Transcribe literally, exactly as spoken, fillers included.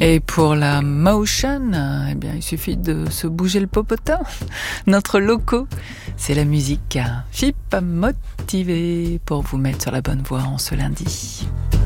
Et pour la motion, eh bien, il suffit de se bouger le popotin. Notre loco, c'est la musique F I P motivée pour vous mettre sur la bonne voie en ce lundi.